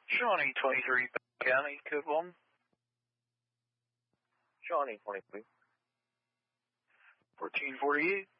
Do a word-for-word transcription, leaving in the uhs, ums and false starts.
Shawnee twenty-three, County, code one. Shawnee twenty-three. fourteen forty-eight.